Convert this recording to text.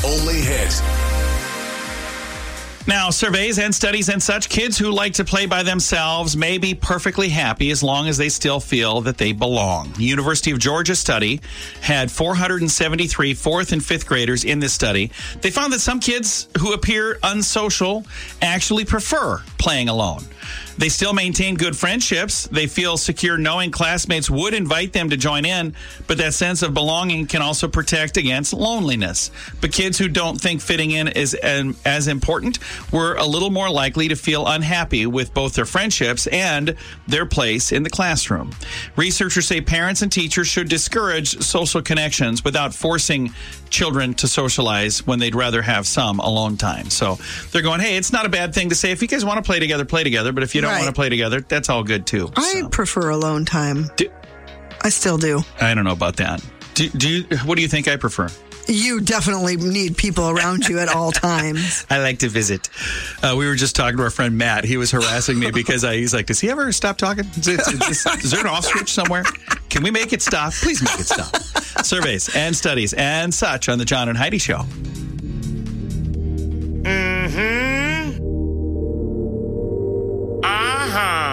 only hit. Now, surveys and studies and such, kids who like to play by themselves may be perfectly happy as long as they still feel that they belong. The University of Georgia study had 473 fourth and fifth graders in this study. They found that some kids who appear unsocial actually prefer playing alone. They still maintain good friendships. They feel secure knowing classmates would invite them to join in, but that sense of belonging can also protect against loneliness. But kids who don't think fitting in is as important were a little more likely to feel unhappy with both their friendships and their place in the classroom. Researchers say parents and teachers should discourage social connections without forcing children to socialize when they'd rather have some alone time. So they're going, hey, it's not a bad thing to say, if you guys want to play together, play together. But if you don't want to play together, that's all good too. I prefer alone time. I still do. I don't know about that. What do you think I prefer? You definitely need people around you at all times. I like to visit. We were just talking to our friend Matt. He was harassing me because he's like, does he ever stop talking? Is there an off switch somewhere? Can we make it stop? Please make it stop. Surveys and studies and such on the John and Heidi Show. Uh-huh.